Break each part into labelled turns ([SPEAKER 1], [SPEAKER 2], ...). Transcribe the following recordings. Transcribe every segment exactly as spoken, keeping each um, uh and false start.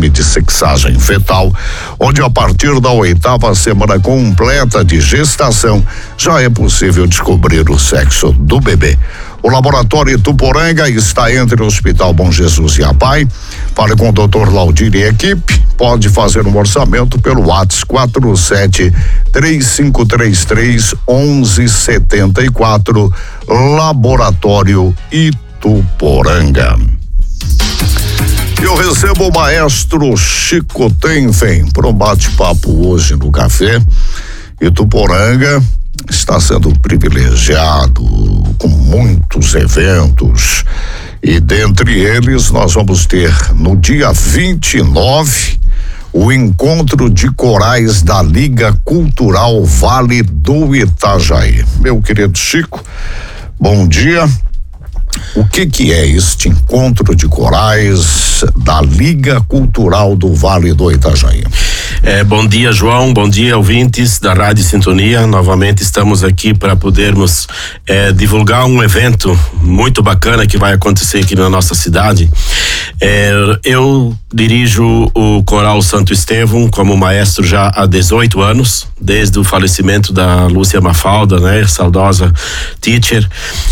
[SPEAKER 1] exame de sexagem fetal, onde a partir da oitava semana completa de gestação já é possível descobrir o sexo do bebê. O laboratório Ituporanga está entre o Hospital Bom Jesus e a Pai. Fale com o doutor Laudir e equipe. Pode fazer um orçamento pelo WhatsApp quatro sete três cinco três três um um sete quatro. Laboratório Ituporanga. Eu recebo o maestro Chico Tenfen para um bate-papo hoje no Café. Ituporanga está sendo privilegiado com muitos eventos e dentre eles nós vamos ter no dia vinte e nove o encontro de corais da Liga Cultural Vale do Itajaí. Meu querido Chico, bom dia. O que que é este encontro de corais da Liga Cultural do Vale do Itajaí?
[SPEAKER 2] É, bom dia, João, bom dia, ouvintes da Rádio Sintonia. Novamente estamos aqui para podermos é, divulgar um evento muito bacana que vai acontecer aqui na nossa cidade. É, eu dirijo o Coral Santo Estevão como maestro já há dezoito anos, desde o falecimento da Lúcia Mafalda, né, saudosa teacher,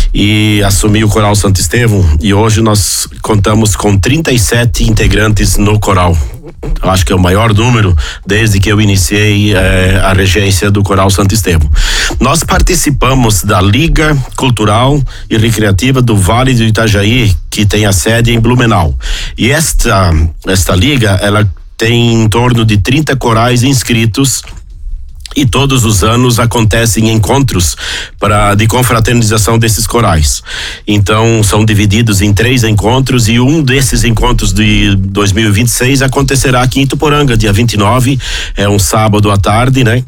[SPEAKER 2] e assumi o Coral Santo Estevão, e hoje nós contamos com trinta e sete integrantes no coral. Acho que é o maior número desde que eu iniciei eh, a regência do Coral Santo Estevão. Nós participamos da Liga Cultural e Recreativa do Vale do Itajaí, que tem a sede em Blumenau. E esta, esta liga, ela tem em torno de trinta corais inscritos. E todos os anos acontecem encontros para de confraternização desses corais. Então são divididos em três encontros e um desses encontros de dois mil e vinte e seis acontecerá aqui em Ituporanga, dia vinte e nove, é um sábado à tarde, né?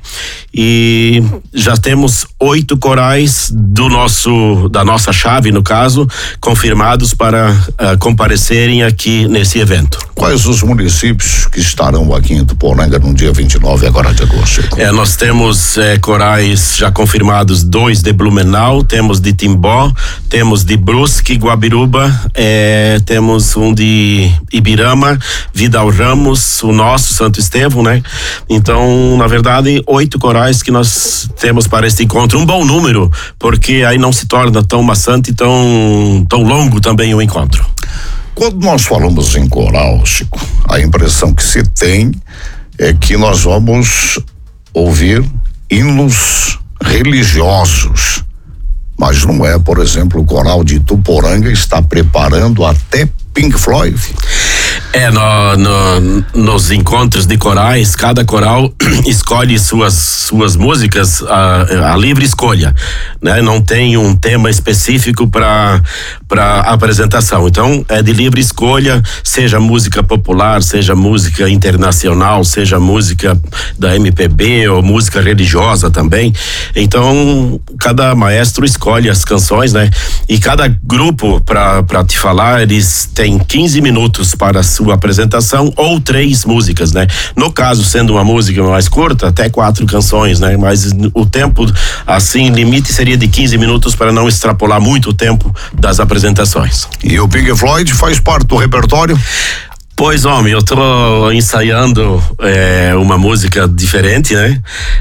[SPEAKER 2] E já temos oito corais do nosso da nossa chave, no caso, confirmados para uh, comparecerem aqui nesse evento.
[SPEAKER 1] Quais os municípios que estarão aqui em Ituporanga no dia vinte e nove, agora de agosto?
[SPEAKER 2] É, nós temos é, corais já confirmados, dois de Blumenau, temos de Timbó, temos de Brusque, Guabiruba, é, temos um de Ibirama, Vidal Ramos, o nosso Santo Estevão, né? Então, na verdade, oito corais que nós temos para este encontro, um bom número, porque aí não se torna tão maçante e tão, tão longo também o encontro.
[SPEAKER 1] Quando nós falamos em coral, Chico, a impressão que se tem é que nós vamos ouvir hinos religiosos, mas não é, por exemplo, o coral de Ituporanga está preparando até Pink Floyd.
[SPEAKER 2] É, no, no, nos encontros de corais, cada coral escolhe suas, suas músicas a, a livre escolha, né? Não tem um tema específico para para apresentação. Então, é de livre escolha, seja música popular, seja música internacional, seja música da M P B ou música religiosa também. Então, cada maestro escolhe as canções, né? E cada grupo, para para te falar, eles têm quinze minutos para a sua apresentação ou três músicas, né? No caso, sendo uma música mais curta, até quatro canções, né? Mas o tempo, assim, limite seria de quinze minutos para não extrapolar muito o tempo das apresentações.
[SPEAKER 1] E o Pink Floyd faz parte do repertório?
[SPEAKER 2] Pois, homem, eu tô ensaiando é, uma música diferente, né?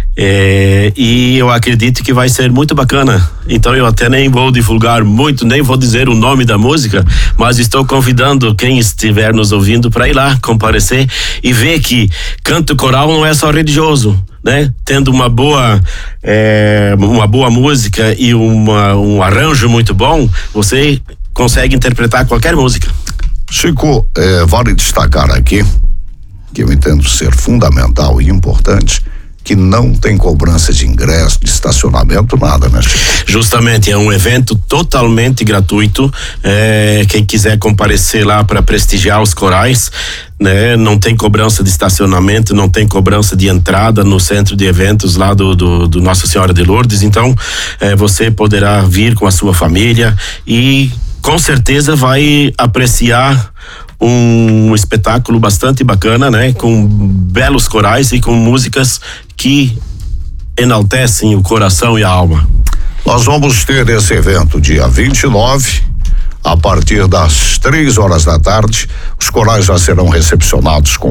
[SPEAKER 2] É, e eu acredito que vai ser muito bacana. Então eu até nem vou divulgar muito, nem vou dizer o nome da música, mas estou convidando quem estiver nos ouvindo para ir lá comparecer e ver que canto coral não é só religioso, né? Tendo uma boa é, uma boa música e uma, um arranjo muito bom, você consegue interpretar qualquer música.
[SPEAKER 1] Chico, é, vale destacar aqui que eu entendo ser fundamental e importante que não tem cobrança de ingresso, de estacionamento, nada, né, Chico?
[SPEAKER 2] Justamente, é um evento totalmente gratuito. É, quem quiser comparecer lá para prestigiar os corais, né? Não tem cobrança de estacionamento, não tem cobrança de entrada no centro de eventos lá do, do, do Nossa Senhora de Lourdes. Então, é, você poderá vir com a sua família e com certeza vai apreciar um espetáculo bastante bacana, né? Com belos corais e com músicas que enaltecem o coração e a alma.
[SPEAKER 1] Nós vamos ter esse evento dia vinte e nove, a partir das três horas da tarde. Os corais já serão recepcionados com